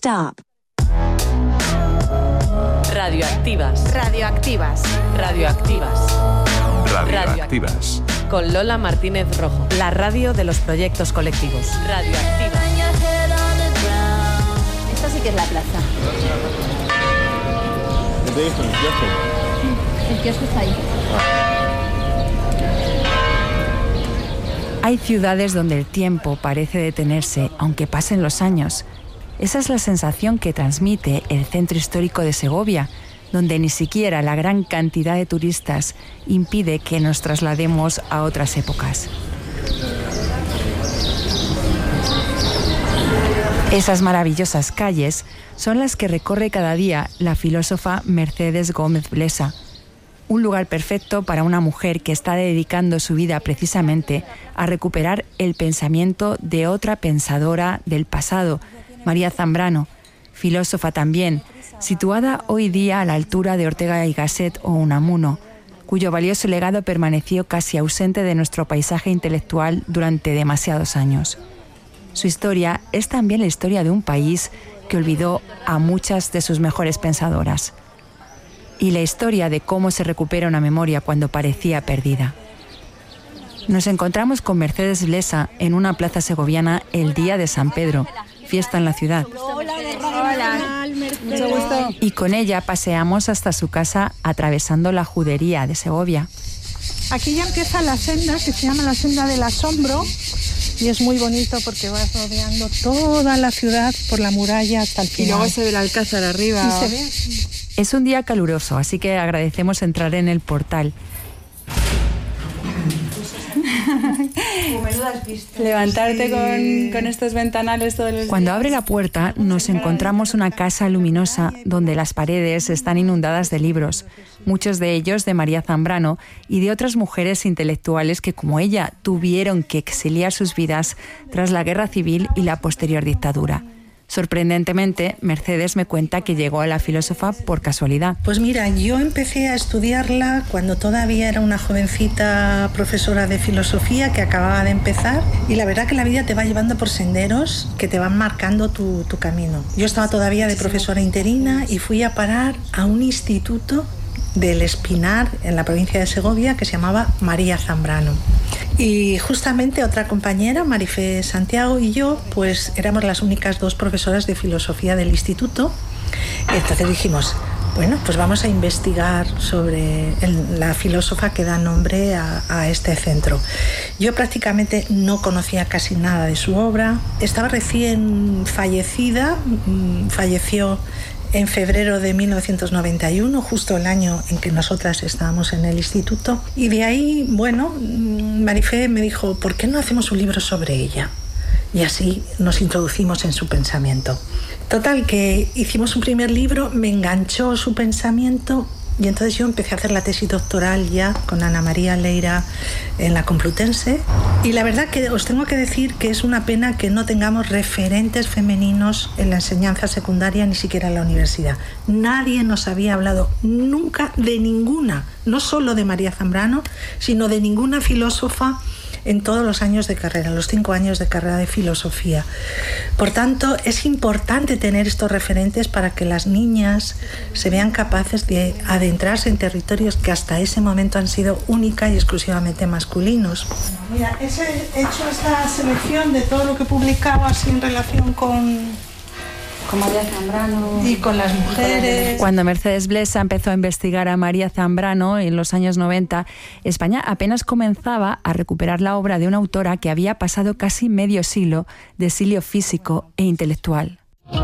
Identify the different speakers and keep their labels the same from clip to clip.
Speaker 1: Stop.
Speaker 2: Radioactivas.
Speaker 3: Radioactivas.
Speaker 2: Radioactivas.
Speaker 4: Radioactivas.
Speaker 2: Con Lola Martínez Rojo. La radio de los proyectos colectivos. Radioactivas.
Speaker 3: Esta sí que es la plaza. El kiosco está ahí.
Speaker 5: Hay ciudades donde el tiempo parece detenerse, aunque pasen los años. Esa es la sensación que transmite el centro histórico de Segovia, donde ni siquiera la gran cantidad de turistas impide que nos traslademos a otras épocas. Esas maravillosas calles son las que recorre cada día la filósofa Mercedes Gómez Blesa. Un lugar perfecto para una mujer que está dedicando su vida precisamente a recuperar el pensamiento de otra pensadora del pasado, María Zambrano, filósofa también, situada hoy día a la altura de Ortega y Gasset o Unamuno, cuyo valioso legado permaneció casi ausente de nuestro paisaje intelectual durante demasiados años. Su historia es también la historia de un país que olvidó a muchas de sus mejores pensadoras. Y la historia de cómo se recupera una memoria cuando parecía perdida. Nos encontramos con Mercedes Blesa en una plaza segoviana el día de San Pedro, fiesta en la ciudad.
Speaker 3: Hola, mucho gusto.
Speaker 5: Y con ella paseamos hasta su casa atravesando la Judería de Segovia.
Speaker 6: Aquí ya empieza la senda que se llama la Senda del Asombro y es muy bonito porque vas rodeando toda la ciudad por la muralla hasta el final.
Speaker 5: Y luego se ve el Alcázar arriba.
Speaker 6: Y se ve así.
Speaker 5: Es un día caluroso, así que agradecemos entrar en el portal.
Speaker 7: Levantarte con estos ventanales todos los días.
Speaker 5: Cuando abre la puerta nos encontramos una casa luminosa donde las paredes están inundadas de libros, muchos de ellos de María Zambrano y de otras mujeres intelectuales que, como ella, tuvieron que exiliar sus vidas tras la guerra civil y la posterior dictadura. Sorprendentemente, Mercedes me cuenta que llegó a la filósofa por casualidad.
Speaker 6: Pues mira, yo empecé a estudiarla cuando todavía era una jovencita profesora de filosofía que acababa de empezar y la verdad que la vida te va llevando por senderos que te van marcando tu camino. Yo estaba todavía de profesora interina y fui a parar a un instituto del Espinar en la provincia de Segovia que se llamaba María Zambrano. Y justamente otra compañera, Marifé Santiago, y yo, pues éramos las únicas dos profesoras de filosofía del instituto. Y entonces dijimos, bueno, pues vamos a investigar sobre la filósofa que da nombre a este centro. Yo prácticamente no conocía casi nada de su obra. Estaba recién fallecida, falleció en febrero de 1991, justo el año en que nosotras estábamos en el instituto. Y de ahí, bueno, Marifé me dijo, ¿por qué no hacemos un libro sobre ella? Y así nos introducimos en su pensamiento. Total, que hicimos un primer libro, me enganchó su pensamiento y entonces yo empecé a hacer la tesis doctoral ya con Ana María Leira en la Complutense. Y la verdad que os tengo que decir que es una pena que no tengamos referentes femeninos en la enseñanza secundaria, ni siquiera en la universidad. Nadie nos había hablado nunca de ninguna, no solo de María Zambrano, sino de ninguna filósofa en todos los años de carrera, los 5 años de carrera de filosofía. Por tanto, es importante tener estos referentes para que las niñas se vean capaces de adentrarse en territorios que hasta ese momento han sido única y exclusivamente masculinos. Mira, he hecho esta selección de todo lo que publicaba así en relación con María Zambrano y con las mujeres.
Speaker 5: Cuando Mercedes Blesa empezó a investigar a María Zambrano en los años 90, España apenas comenzaba a recuperar la obra de una autora que había pasado casi medio siglo de exilio físico e intelectual.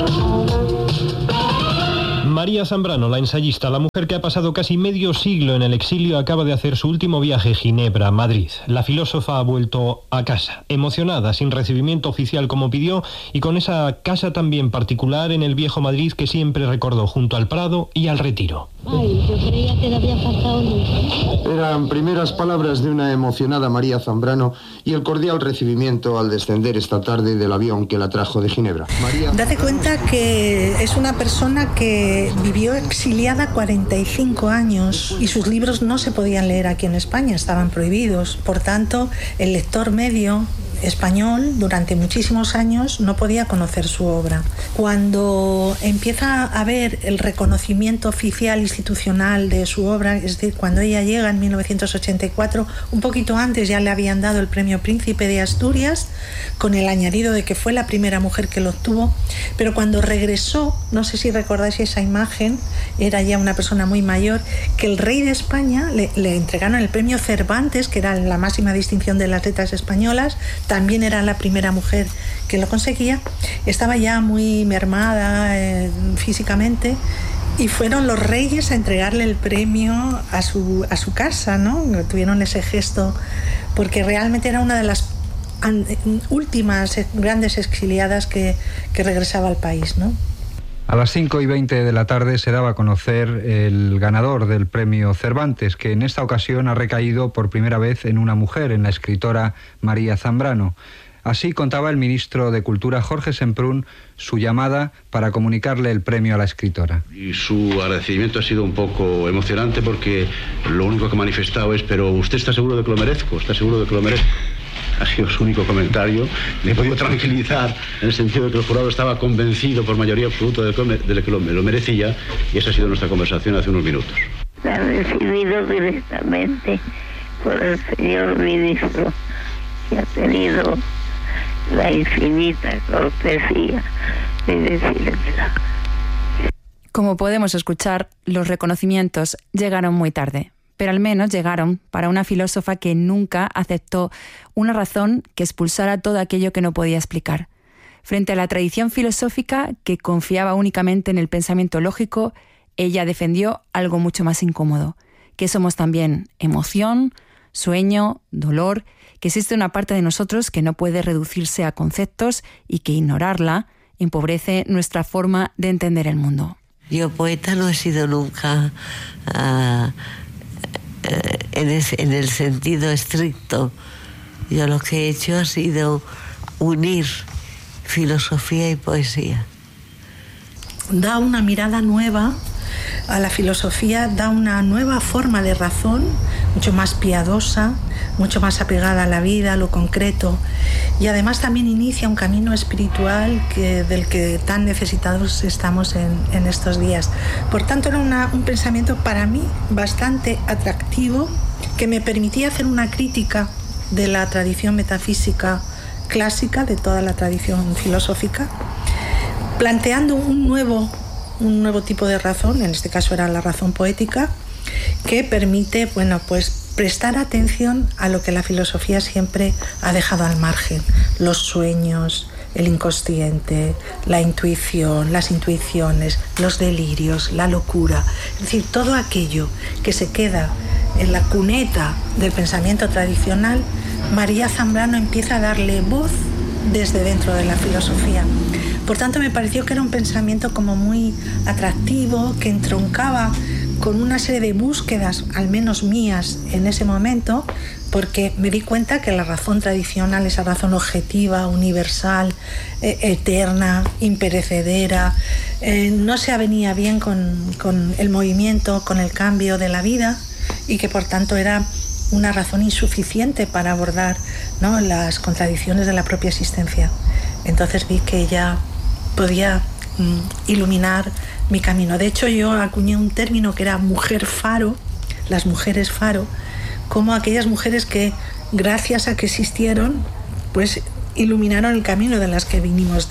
Speaker 8: María Zambrano, la ensayista, la mujer que ha pasado casi medio siglo en el exilio, acaba de hacer su último viaje Ginebra, Madrid. La filósofa ha vuelto a casa, emocionada, sin recibimiento oficial como pidió, y con esa casa también particular en el viejo Madrid que siempre recordó, junto al Prado y al Retiro.
Speaker 9: Ay, yo creía que le había pasado nunca.
Speaker 10: Eran primeras palabras de una emocionada María Zambrano y el cordial recibimiento al descender esta tarde del avión que la trajo de Ginebra.
Speaker 6: Date cuenta que es una persona que vivió exiliada 45 años y sus libros no se podían leer aquí en España, estaban prohibidos. Por tanto, el lector medio español durante muchísimos años no podía conocer su obra. Cuando empieza a haber el reconocimiento oficial institucional de su obra, es decir, cuando ella llega en 1984, un poquito antes ya le habían dado el Premio Príncipe de Asturias, con el añadido de que fue la primera mujer que lo obtuvo, pero cuando regresó, no sé si recordáis esa imagen, era ya una persona muy mayor, que el rey de España le entregaron el Premio Cervantes, que era la máxima distinción de las letras españolas, también era la primera mujer que lo conseguía, estaba ya muy mermada físicamente, y fueron los reyes a entregarle el premio a su casa, ¿no? Tuvieron ese gesto, porque realmente era una de las últimas grandes exiliadas que regresaba al país, ¿no?
Speaker 1: A las 5:20 de la tarde se daba a conocer el ganador del Premio Cervantes, que en esta ocasión ha recaído por primera vez en una mujer, en la escritora María Zambrano. Así contaba el ministro de Cultura, Jorge Semprún, su llamada para comunicarle el premio a la escritora.
Speaker 11: Y su agradecimiento ha sido un poco emocionante porque lo único que ha manifestado es: pero ¿usted está seguro de que lo merezco? ¿Está seguro de que lo merezco? Ha sido su único comentario. Le he podido tranquilizar en el sentido de que el jurado estaba convencido por mayoría absoluta de que lo merecía, y esa ha sido nuestra conversación hace unos minutos.
Speaker 9: La ha recibido directamente por el señor ministro, que ha tenido la infinita cortesía de decirla.
Speaker 5: Como podemos escuchar, los reconocimientos llegaron muy tarde, pero al menos llegaron para una filósofa que nunca aceptó una razón que expulsara todo aquello que no podía explicar. Frente a la tradición filosófica que confiaba únicamente en el pensamiento lógico, ella defendió algo mucho más incómodo, que somos también emoción, sueño, dolor, que existe una parte de nosotros que no puede reducirse a conceptos y que ignorarla empobrece nuestra forma de entender el mundo.
Speaker 12: Yo poeta no he sido nunca en el sentido estricto. Yo lo que he hecho ha sido unir filosofía y poesía.
Speaker 6: Da una mirada nueva a la filosofía, da una nueva forma de razón, mucho más piadosa, mucho más apegada a la vida, a lo concreto, y además también inicia un camino espiritual del que tan necesitados estamos en estos días. Por tanto, era un pensamiento para mí bastante atractivo, que me permitía hacer una crítica de la tradición metafísica clásica, de toda la tradición filosófica, planteando un nuevo tipo de razón, en este caso era la razón poética, que permite, prestar atención a lo que la filosofía siempre ha dejado al margen: los sueños, el inconsciente, la intuición, las intuiciones, los delirios, la locura, es decir, todo aquello que se queda en la cuneta del pensamiento tradicional. María Zambrano empieza a darle voz desde dentro de la filosofía. Por tanto, me pareció que era un pensamiento como muy atractivo, que entroncaba con una serie de búsquedas, al menos mías en ese momento, porque me di cuenta que la razón tradicional, esa razón objetiva, universal, eterna, imperecedera, no se avenía bien con el movimiento, con el cambio de la vida, y que por tanto era una razón insuficiente para abordar, ¿no?, las contradicciones de la propia existencia. Entonces vi que ella podía iluminar mi camino. De hecho, yo acuñé un término que era mujer faro, las mujeres faro, como aquellas mujeres que, gracias a que existieron, pues iluminaron el camino de las que venimos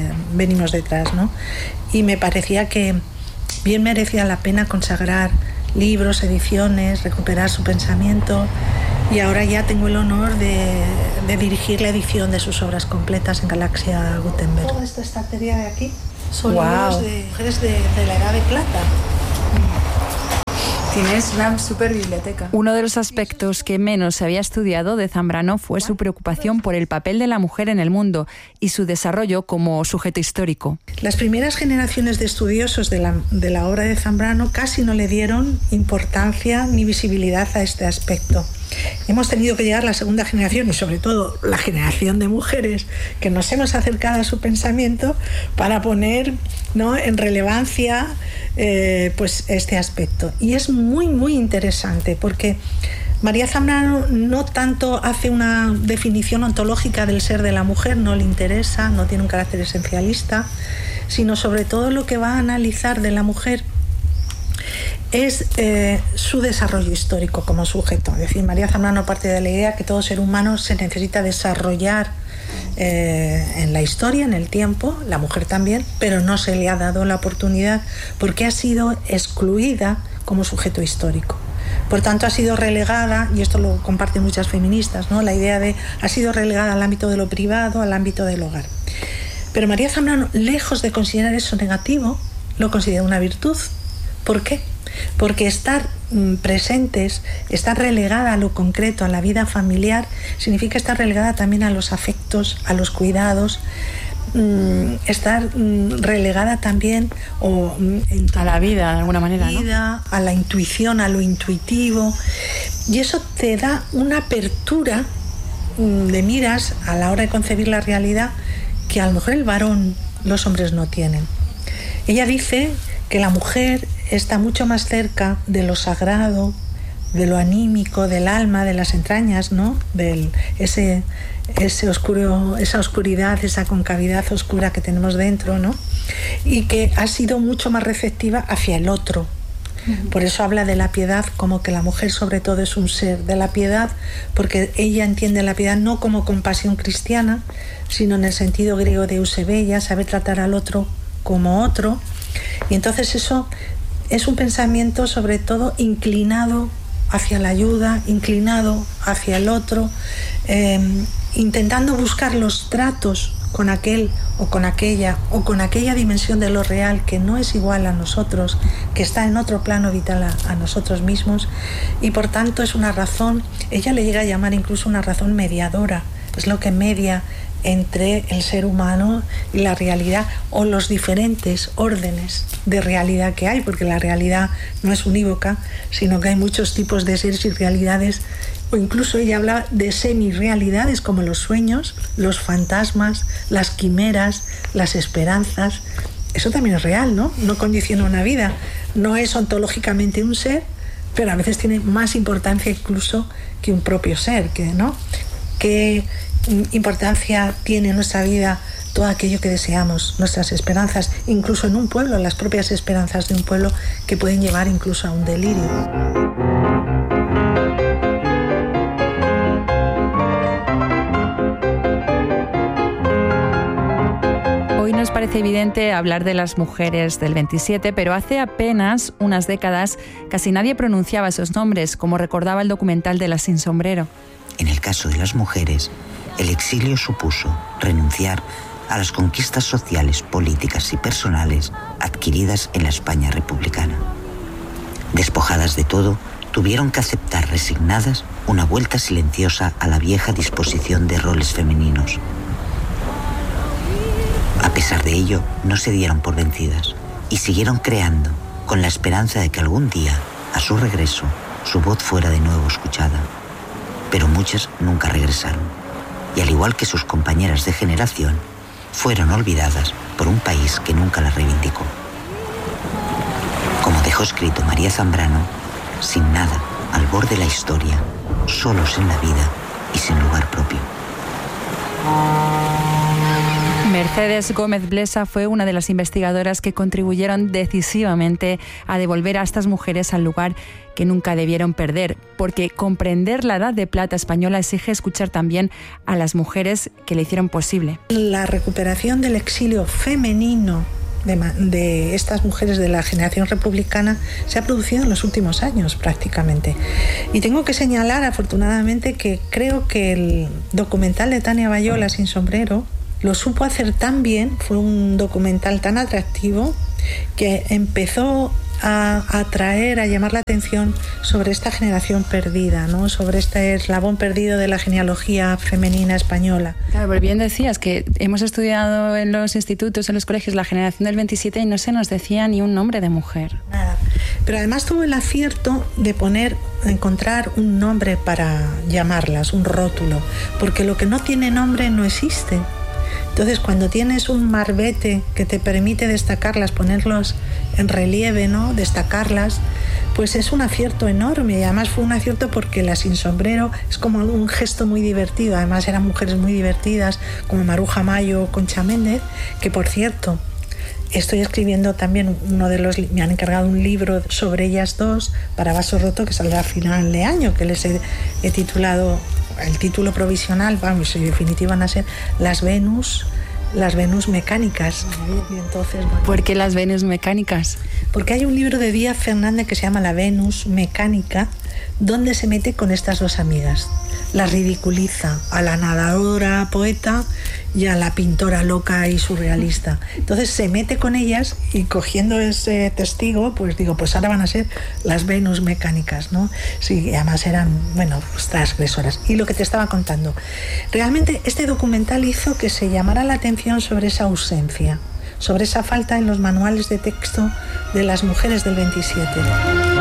Speaker 6: detrás, ¿no? Y me parecía que bien merecía la pena consagrar libros, ediciones, recuperar su pensamiento, y ahora ya tengo el honor de dirigir la edición de sus obras completas en Galaxia Gutenberg. Toda esta estantería de aquí son libros de mujeres de la Edad de Plata.
Speaker 7: Tienes una super biblioteca.
Speaker 5: Uno de los aspectos que menos se había estudiado de Zambrano fue su preocupación por el papel de la mujer en el mundo y su desarrollo como sujeto histórico.
Speaker 6: Las primeras generaciones de estudiosos de la obra de Zambrano casi no le dieron importancia ni visibilidad a este aspecto. Hemos tenido que llegar la segunda generación, y sobre todo la generación de mujeres que nos hemos acercado a su pensamiento, para poner, ¿no?, en relevancia pues este aspecto. Y es muy, muy interesante, porque María Zambrano no tanto hace una definición ontológica del ser de la mujer, no le interesa, no tiene un carácter esencialista, sino sobre todo lo que va a analizar de la mujer es su desarrollo histórico como sujeto. Es decir, María Zambrano parte de la idea que todo ser humano se necesita desarrollar en la historia, en el tiempo, la mujer también, pero no se le ha dado la oportunidad porque ha sido excluida como sujeto histórico. Por tanto, ha sido relegada, y esto lo comparten muchas feministas, ¿no? La idea de ha sido relegada al ámbito de lo privado, al ámbito del hogar. Pero María Zambrano, lejos de considerar eso negativo, lo considera una virtud. ¿Por qué? Porque estar presentes, estar relegada a lo concreto, a la vida familiar, significa estar relegada también a los afectos, a los cuidados, estar relegada también
Speaker 5: a la vida, de alguna manera,
Speaker 6: ¿no? A la intuición, a lo intuitivo, y eso te da una apertura de miras a la hora de concebir la realidad que a lo mejor el varón, los hombres no tienen. Ella dice que la mujer está mucho más cerca de lo sagrado, de lo anímico, del alma, de las entrañas, ¿no? Esa oscuridad, esa concavidad oscura que tenemos dentro, ¿no? Y que ha sido mucho más receptiva hacia el otro. Por eso habla de la piedad como que la mujer sobre todo es un ser de la piedad, porque ella entiende la piedad no como compasión cristiana, sino en el sentido griego de eusebia, sabe tratar al otro como otro. Y entonces eso es un pensamiento sobre todo inclinado hacia la ayuda, inclinado hacia el otro, intentando buscar los tratos con aquel o con aquella dimensión de lo real que no es igual a nosotros, que está en otro plano vital a nosotros mismos, y por tanto es una razón, ella le llega a llamar incluso una razón mediadora, es lo que media entre el ser humano y la realidad, o los diferentes órdenes de realidad que hay, porque la realidad no es unívoca, sino que hay muchos tipos de seres y realidades, o incluso ella habla de semi-realidades como los sueños, los fantasmas, las quimeras, las esperanzas. Eso también es real, ¿no? No condiciona una vida, no es ontológicamente un ser, pero a veces tiene más importancia incluso que un propio ser, ¿no? ¿Qué importancia tiene en nuestra vida todo aquello que deseamos, nuestras esperanzas, incluso en un pueblo, las propias esperanzas de un pueblo que pueden llevar incluso a un delirio?
Speaker 5: Hoy nos parece evidente hablar de las mujeres del 27, pero hace apenas unas décadas casi nadie pronunciaba esos nombres, como recordaba el documental de Las Sin Sombrero.
Speaker 13: En el caso de las mujeres, el exilio supuso renunciar a las conquistas sociales, políticas y personales adquiridas en la España republicana. Despojadas de todo, tuvieron que aceptar resignadas una vuelta silenciosa a la vieja disposición de roles femeninos. A pesar de ello, no se dieron por vencidas y siguieron creando, con la esperanza de que algún día, a su regreso, su voz fuera de nuevo escuchada. Pero muchas nunca regresaron, y al igual que sus compañeras de generación, fueron olvidadas por un país que nunca las reivindicó. Como dejó escrito María Zambrano, sin nada, al borde de la historia, solos en la vida y sin lugar propio.
Speaker 5: Mercedes Gómez Blesa fue una de las investigadoras que contribuyeron decisivamente a devolver a estas mujeres al lugar que nunca debieron perder, porque comprender la Edad de Plata española exige escuchar también a las mujeres que le hicieron posible.
Speaker 6: La recuperación del exilio femenino de estas mujeres de la generación republicana se ha producido en los últimos años prácticamente. Y tengo que señalar afortunadamente que creo que el documental de Tania Bayó, Las Sin Sombrero, lo supo hacer tan bien, fue un documental tan atractivo que empezó a atraer, a llamar la atención sobre esta generación perdida, ¿no? Sobre este eslabón perdido de la genealogía femenina española.
Speaker 5: Claro, pero bien decías que hemos estudiado en los institutos, en los colegios, la generación del 27 y no se nos decía ni un nombre de mujer.
Speaker 6: Nada. Pero además tuvo el acierto de encontrar un nombre para llamarlas, un rótulo, porque lo que no tiene nombre no existe. Entonces, cuando tienes un marbete que te permite destacarlas, ponerlos en relieve, ¿no? Destacarlas, pues es un acierto enorme. Y además fue un acierto porque la sin sombrero es como un gesto muy divertido. Además eran mujeres muy divertidas, como Maruja Mayo o Concha Méndez, que por cierto, estoy escribiendo también me han encargado un libro sobre ellas dos para Vaso Roto, que saldrá a final de año, que les he titulado, el título provisional, vamos, en definitiva van a ser Las Venus mecánicas. Y entonces, bueno,
Speaker 5: ¿por qué las Venus mecánicas?
Speaker 6: Porque hay un libro de Díaz Fernández que se llama La Venus mecánica, donde se mete con estas dos amigas. Las ridiculiza a la nadadora poeta y a la pintora loca y surrealista. Entonces se mete con ellas y, cogiendo ese testigo, pues digo, pues ahora van a ser las Venus mecánicas, ¿no? Sí, y además eran, bueno, pues transgresoras. Y lo que te estaba contando, realmente este documental hizo que se llamara la atención sobre esa ausencia, sobre esa falta en los manuales de texto de las mujeres del 27.